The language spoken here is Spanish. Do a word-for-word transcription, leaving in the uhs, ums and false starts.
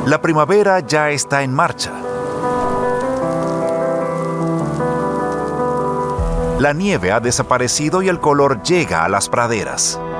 La primavera ya está en marcha. La nieve ha desaparecido y el color llega a las praderas.